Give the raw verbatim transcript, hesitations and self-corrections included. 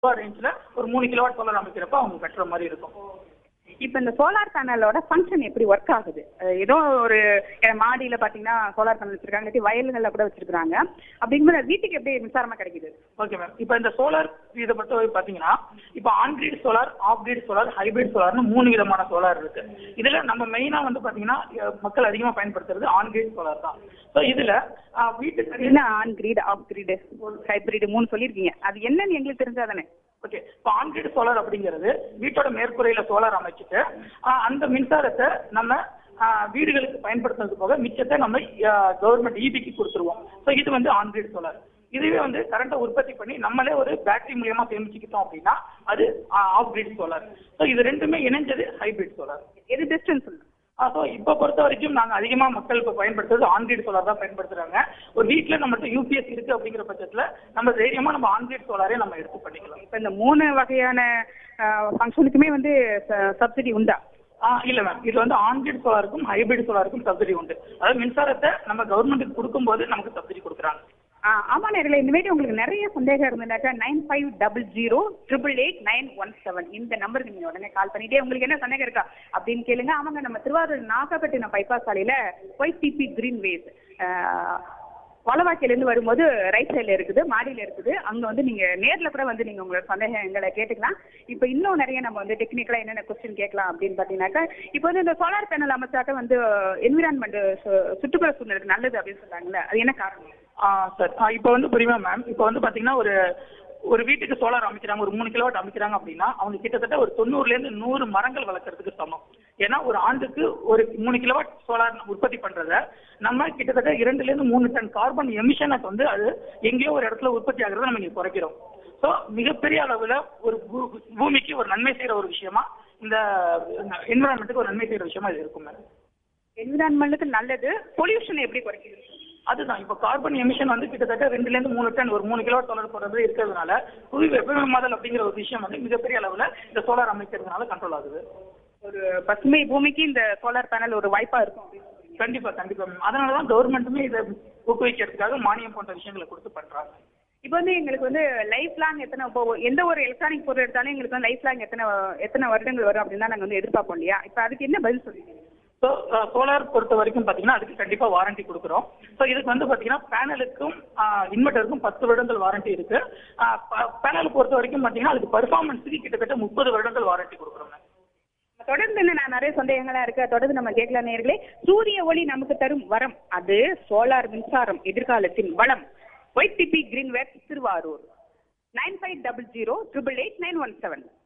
ரேஞ்சில் ஒரு மூணு கிலோவாட் சோலார் அமைக்கிறப்ப அவங்க கட்டுற மாதிரி இருக்கும். இப்போ இந்த சோலார் பேனலோட ஃபங்க்ஷன் எப்படி ஒர்க் ஆகுது? ஏதோ ஒரு மாடியில் பார்த்தீங்கன்னா சோலார் பேனல் வச்சிருக்காங்க, இல்லாட்டி வயல்களில் கூட வச்சிருக்காங்க. அப்படிங்கும்போது வீட்டுக்கு எப்படி மின்சாரமாக கிடைக்குது? Okay ma'am. இப்போ இந்த சோலார் இதை பொறுத்தவரை பார்த்தீங்கன்னா இப்போ on grid solar, of grid solar, hybrid சோலார்னு மூணு விதமான சோலார் இருக்கு. இதில் நம்ம மெயினாக வந்து பார்த்தீங்கன்னா மக்கள் அதிகமாக பயன்படுத்துறது ஆன் கிரிட் சோலார் தான். ஸோ இதில் வீட்டுக்கு என்ன on grid, of grid, hybrid மூணு சொல்லியிருக்கீங்க, அது என்னன்னு எங்களுக்கு தெரிஞ்சாதானே? ஓகே. இப்போ ஆன் கிரிட் சோலார் அப்படிங்கிறது வீட்டோட மேற்கூரையில சோலார் அமைச்சிட்டு அந்த மின்சாரத்தை நம்ம வீடுகளுக்கு பயன்படுத்துறது போக மிச்சத்தை நம்ம கவர்மெண்ட் இபிக்கு கொடுத்துருவோம். ஸோ இது வந்து ஆன் கிரிட் சோலார். இதுவே வந்து கரண்ட்டை உற்பத்தி பண்ணி நம்மளே ஒரு பேட்டரி மூலியமா சேமிச்சுக்கிட்டோம் அப்படின்னா அது ஆஃப் கிரிட் சோலார். ஸோ இது ரெண்டுமே இணைஞ்சது ஹைபிரிட் சோலார். எது பெஸ்ட்னு சொல்லுங்க. ஸோ இப்போ பொறுத்த வரைக்கும் நாங்கள் அதிகமாக மக்கள் இப்போ பயன்படுத்துறது ஆன்கிரிட் சோலார் தான் பயன்படுத்துறாங்க. ஒரு வீட்டில் நம்மகிட்ட யூபிஎஸ் இருக்கு அப்படிங்கிற பட்சத்தில் நம்ம தைரியமாக நம்ம ஆன்கிரிட் சோலாரே நம்ம எடுத்து பண்ணிக்கலாம். இப்போ இந்த மூணு வகையான ஃபங்க்ஷனுக்குமே வந்து சப்சிடி உண்டா? ஆ இல்லை மேம். இது வந்து ஆன்கிரிட் சோலாருக்கும் ஹைபிரிட் சோலாருக்கும் சப்சிடி உண்டு. அதாவது மின்சாரத்தை நம்ம கவர்மெண்ட்டுக்கு கொடுக்கும்போது நமக்கு சப்சிடி கொடுக்குறாங்க. ஆமா நேர்களே, இனிமேட்டு உங்களுக்கு நிறைய சந்தேகம் இருந்ததுனாக்கா nine five double zero triple eight nine one seven இந்த நம்பருக்கு நீங்க உடனே கால் பண்ணிட்டே உங்களுக்கு என்ன சந்தேகம் இருக்கா அப்படின்னு கேளுங்க. அவங்க நம்ம திருவாரூர் நாகப்பட்டினம் பைபாஸ் சாலையில ஒய்டிபி கிரீன்வேஸ் வளவாக்கியிலேருந்து வரும்போது ரைட் சைடில் இருக்குது, மாடியில் இருக்குது. அங்கே வந்து நீங்கள் நேரில் கூட வந்து நீங்கள் உங்களோட சந்தேகங்களை கேட்டுக்கலாம். இப்போ இன்னும் நிறைய நம்ம வந்து டெக்னிக்கலாக என்னென்ன கொஸ்டின் கேட்கலாம் அப்படின்னு பார்த்தீங்கன்னாக்கா, இப்போ வந்து இந்த சோலார் பேனல் அமைச்சாக்க வந்து என்விரான்மெண்ட் சுற்றுப்புற சூழ்நிலைக்கு நல்லது அப்படின்னு சொல்கிறாங்கல்ல, அது என்ன காரணம்? ஆ சார், இப்போ வந்து புரியுமா மேம்? இப்போ வந்து பார்த்தீங்கன்னா ஒரு ஒரு வீட்டுக்கு சோலார் அமைக்கிறாங்க, ஒரு மூணு கிலோவாட் அமைக்கிறாங்க அப்படின்னா அவங்க கிட்டத்தட்ட ஒரு தொண்ணூறுலேருந்து நூறு மரங்கள் வளர்க்கறதுக்கு சமம். ஏன்னா ஒரு ஆண்டுக்கு ஒரு மூணு கிலோவாட் சோலார் உற்பத்தி பண்றத நம்ம கிட்டத்தட்ட இரண்டுலேருந்து மூணு டன் கார்பன் எமிஷனை வந்து அது எங்கேயோ ஒரு இடத்துல உற்பத்தி ஆகிறத நம்ம இங்கே குறைக்கிறோம். ஸோ மிகப்பெரிய அளவில் ஒரு பூமிக்கு ஒரு நன்மை செய்யற ஒரு விஷயமா இந்த என்விரான்மெண்ட்டுக்கு ஒரு நன்மை செய்யற விஷயமா இது இருக்கும் மேம். என்விரான்மெண்ட்டுக்கு நல்லது. பொல்யூஷன் எப்படி குறைக்கிறது? அதுதான் இப்போ கார்பன் எமிஷன் வந்து கிட்டத்தட்ட ரெண்டுலேருந்து மூணு டன் ஒரு மூணு கிலோவாட் சோலார் போடுறது இருக்கிறதுனால புவி வெப்பமயமாதல் அப்படிங்கிற ஒரு விஷயம் வந்து மிகப்பெரிய அளவில் இந்த சோலார் அமைக்கிறதுனால கண்ட்ரோல் ஆகுது. ஒரு பசுமை பூமிக்கு இந்த சோலார் பேனல் ஒரு வாய்ப்பா இருக்கும். கண்டிப்பா கண்டிப்பா மேம். அதனால தான் கவர்மெண்ட்டுமே இதை ஊக்குவிக்கிறதுக்காக மானியம் போன்ற விஷயங்களை கொடுத்து பண்றாங்க. இப்போ வந்து எங்களுக்கு வந்து லைஃப் லாங் எத்தனை இப்போ எந்த ஒரு எலக்ட்ரானிக் பொருள் எடுத்தாலும் எங்களுக்கு வந்து லைஃப் லாங் எத்தனை எத்தனை வருடங்கள் வரும் அப்படின்னு தான் நாங்கள் வந்து எதிர்பார்ப்போம் இல்லையா? இப்போ அதுக்கு என்ன பதில் சொல்லுவீங்க? ஸோ சோலார் பொறுத்த வரைக்கும் பார்த்தீங்கன்னா அதுக்கு கண்டிப்பாக வாரண்டி கொடுக்குறோம். ஸோ இதுக்கு வந்து பார்த்தீங்கன்னா பேனலுக்கும் இன்வெர்டருக்கும் பத்து வருடங்கள் வாரண்டி இருக்கு. பேனல் பொறுத்த வரைக்கும் பார்த்தீங்கன்னா அதுக்கு பர்ஃபார்மன்ஸுக்கு கிட்டத்தட்ட முப்பது வருடங்கள் வாரண்டி கொடுக்குறோம். தொடர்ந்து என்ன நான் நிறைய சந்தேகங்களா இருக்கு, தொடர்ந்து நம்ம கேட்கலாம் நேர்களே. சூரிய ஒளி நமக்கு தரும் வரம், அது சோலார் மின்சாரம், எதிர்காலத்தின் வளம். YDP Greenways Thiruvarur nine five double zero triple eight nine one seven.